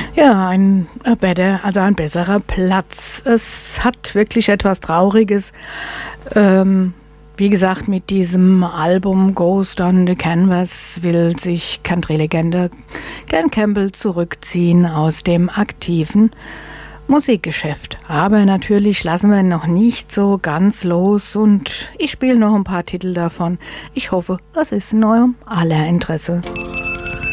Ja, ein besserer Platz. Es hat wirklich etwas Trauriges. Wie gesagt, mit diesem Album Ghost on the Canvas will sich Country-Legende Glen Campbell zurückziehen aus dem aktiven Musikgeschäft. Aber natürlich lassen wir ihn noch nicht so ganz los und ich spiele noch ein paar Titel davon. Ich hoffe, es ist in eurem aller Interesse.